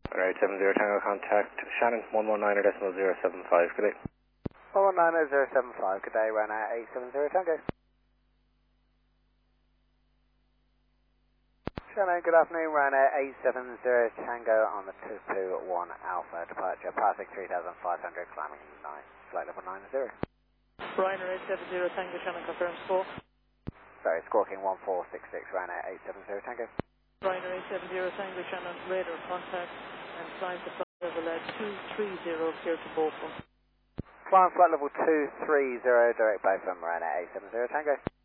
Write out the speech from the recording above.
Alright, 70 Tango, contact Shannon 119.075, good day. 119.075, good day, Ryanair 870 Tango. Shannon, good afternoon, Ryanair 870 Tango on the 221 Alpha, departure, passing 3,500, climbing 9, flight level 90. Ryanair 870 Tango, Shannon confirms score. Sorry, squawking 1466, Ryanair 870 Tango. Ryanair 870 Tango, Shannon, radar contact and climb to flight level 230, clear to Beaufort. Climb flight level 230, direct bay from Ryanair 870 Tango.